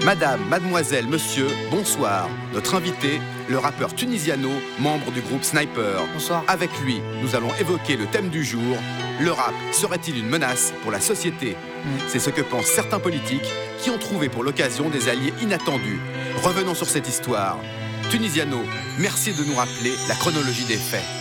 Madame, mademoiselle, monsieur, bonsoir. Notre invité, le rappeur Tunisiano, membre du groupe Sniper. Bonsoir. Avec lui, nous allons évoquer le thème du jour. Le rap serait-il une menace pour la société ? C'est ce que pensent certains politiques qui ont trouvé pour l'occasion des alliés inattendus. Revenons sur cette histoire. Tunisiano, merci de nous rappeler la chronologie des faits.